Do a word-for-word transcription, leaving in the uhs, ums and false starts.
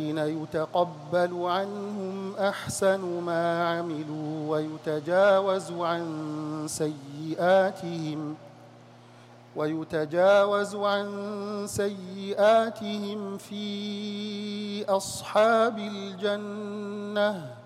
يتقبل عنهم أحسن ما عملوا ويتجاوز عن سيئاتهم ويتجاوز عن سيئاتهم في أصحاب الجنة